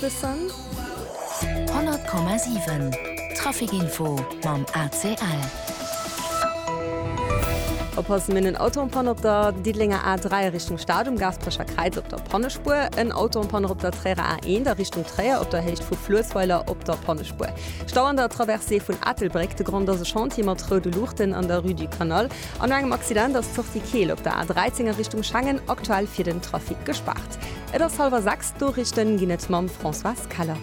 wissen 100,7 Trafikinfo mam ACL. Oppass mit den Autopanne op der Diedlinger A3 Richtung Stadium Gasbrecher Kreis op der Pannespur, en Autopanne op der Träger A1 der Richtung Träger op der Hecht vu Flösweiler op der Pannespur. Stau an der Traversee vun Attelbreck de Grund se Chantier mat Tröde Luchten an der Rue du Canal. An engem Accident ass zocht die Kehl op der A13er Richtung Schangen aktuell fir den Trafik gespart. Et ass halber Sachs Dorichten ginnet mam François Kaller.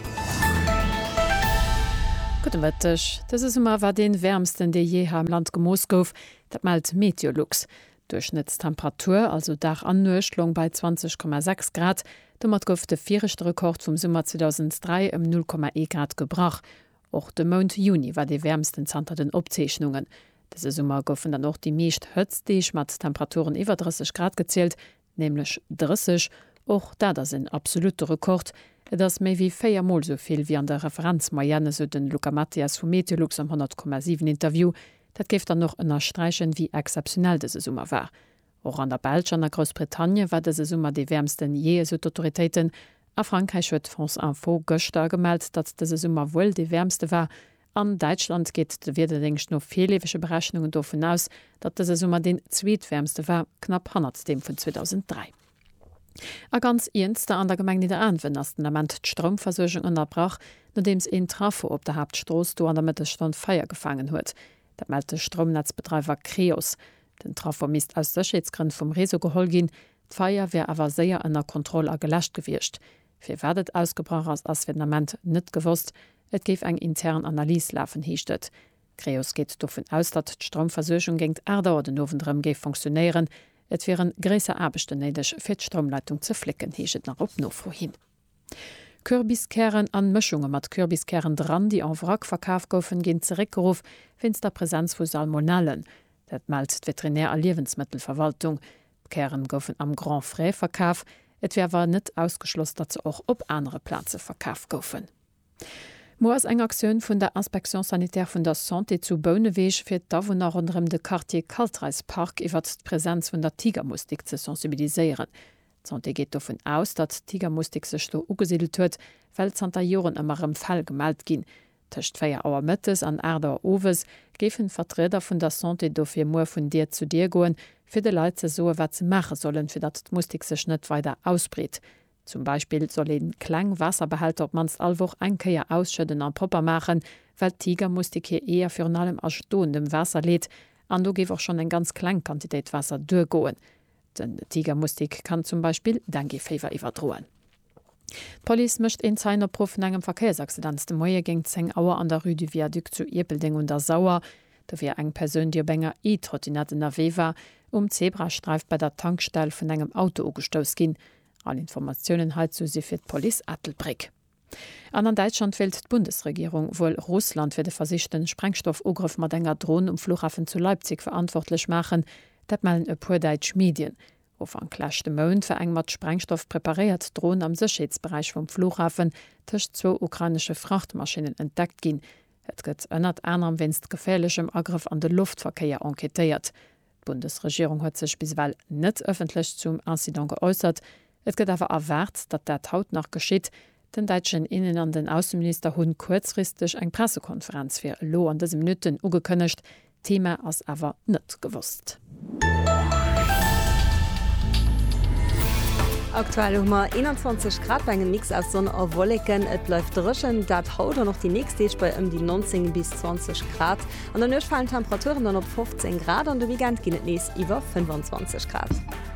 Guten Mittag. Das ist immer war den wärmsten, der je am Land gemoos gouf, dat malt Meteorlux. Durchschnittstemperatur, also Dach an Nuerschlung bei 20,6 Grad. Damit gouf der vierste Rekord vom Sommer 2003 um 0,1 Grad gebracht. Auch der Monat Juni war die wärmsten Zter den Obzeichnungen. Diese Sommer goufen dann auch die meist höchst mat Temperaturen über 30 Grad gezählt, nämlich 30. Auch da sind absolute Rekord. Das méi wie 4-mal soviel wie an der Referenz Marianne so den Luca Matthias vu Meteorlux am 100,7 Interview, dat geft dann noch ënnerstreichen wie exceptionell dese Summer war. Auch an der Belsch an der Großbritannien war dese Summer die wärmsten je Autoritäten. A Frankreich huet France Info gëchter gemeldt, dat dese Summer wohl die wärmste war. An Deutschland geht de Wederdingcht noch viellewesche Berechnungen davon aus, dat dese Summer den zweetwärmste war, knapp 100 dem von 2003. A ganz jenste an der Gemeinde der Anwen ass den Amment d'Stromversorgung unterbrach, nodems en Trafo op der Hauptstroß do an der Mittelstand Feier gefangen huet. Dat meldete Stromnetzbetreiber Kreos. Den Trafo mist aus Sicherheitsgründen vom Reso gehol gin, d'Feier wär awer séier ënner Kontrolle a gelächt gewircht. Fir werdet ausgebrach ass wird Amment net gewusst, et géif eng intern Analyse lafen hiechtet. Kreos geht davon aus, dat d'Stromversorgung géint Erdauer den Novendrem géif funktionieren. Et wären gräser Abechte neidech fir d'Stromleitung ze flicken, hieget nach op no vorhin. Kürbiskehren an Mchunge mat Kürbiskehren dran, die an Wrack verkaaf goufen gin zerikgeruf, finst der Präsenz vu Salmonellen. Dat malt Veterinär- a Lebensmittelverwaltung. Kehren goufen am Grand Frais verkaaf, et wär net ausgeschloss, dat ze auch op andere Plaze verkaaf goufen. Mo as eng Aktiun vun der Inspektion sanitär vun der Santé zu Bouneweeg fir d'Awohner rondem de Quartier Kaltreispark iwwer d'Präsenz vun der Tigermustik ze sensibiliseieren. Santé geht davon aus, dat Tigermustik sech do ugesiedelt huet, weil Santa Joren ëmmerem Fall gemalt ginn. Tëcht 4 Auer Mëttes an Erder Owes géfen Vertreter vun der Santé do fir Moer vun Dir zu Dir goen, fir de Leiit ze soe wat ze mache sollen, fir dat d'Mustik sech net weiter ausbreet. Zum Beispiel soll den Klangwasserbehälter op mans allwoch enkeier ausschëden an Popper machen, weil Tigermustik hier eher für allem as stoendem Wasser lädt, an du gef auch schon en ganz Kleinquantitéit Wasser durchgoen. Den Tigermustik kann zum Beispiel Denguefever iwwerdroen. Police mischt in seiner Prof engem Verkehrsaccident de Moier ging 10 Auer an der Rue du Viaduc zu Irpelding und der Sauer, da fir eng Persön Dir Bennger E-Trottinette in der Wewer Zebrastreif bei der Tankstelle vun engem Auto ugestoss gin. Alle Informationen halt zu sie fir Police Attelbrick. An Deutschland fehlt die Bundesregierung, wohl Russland für den versichten Sprengstoffugriff mat enger Drohnen Flughafen zu Leipzig verantwortlich machen, dat melden e puer Deitsch Medien. Auf an klachte Mound vereng mat Sprengstoff präpariert Drohnen am Sicherheitsbereich vom Flughafen tischcht 2 ukrainische Frachtmaschinen entdeckt gin. Et gëtt ënnert anderem winst gefährlichem Angriff an den Luftverkehr enquetiert. Die Bundesregierung hat sich bisweilen net öffentlich zum Incident geäußert. Et gëtt awer erwart, dat dat haut nach geschitt, den deitschen Innen- an den Außenminister hunn kurzfristig eng Pressekonferenz fir lo an diesem Minuten ugekënnecht, Thema ass awer net gewusst. Aktuell hummer 21 Grad bei engem Mix aus Sonne a Wolken, et läuft drschen, dat haut noch die nächste bei die 19 bis 20 Grad. An der Nöchfallen Temperaturen dann op 15 Grad an de Weekend ginnet nees iwwer 25 Grad.